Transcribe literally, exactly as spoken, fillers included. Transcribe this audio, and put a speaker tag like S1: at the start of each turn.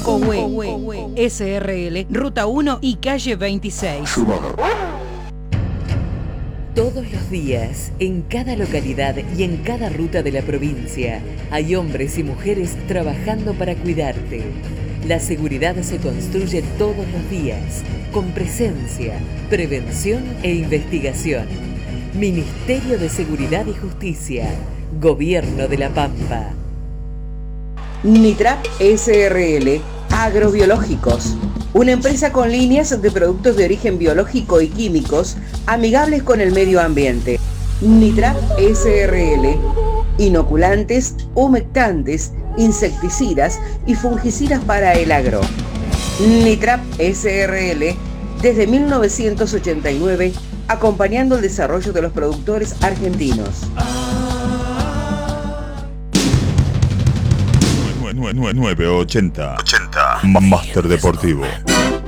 S1: Owe, S R L, Ruta uno y calle veintiséis.
S2: Todos los días, en cada localidad y en cada ruta de la provincia, hay hombres y mujeres trabajando para cuidarte. La seguridad se construye todos los días, con presencia, prevención e investigación. Ministerio de Seguridad y Justicia, Gobierno de La Pampa.
S3: Nitrap S R L, Agrobiológicos, una empresa con líneas de productos de origen biológico y químicos amigables con el medio ambiente. Nitrap S R L, inoculantes, humectantes, insecticidas y fungicidas para el agro. Nitrap S R L, desde mil novecientos ochenta y nueve, acompañando el desarrollo de los productores argentinos.
S4: nueve ochenta Master Deportivo.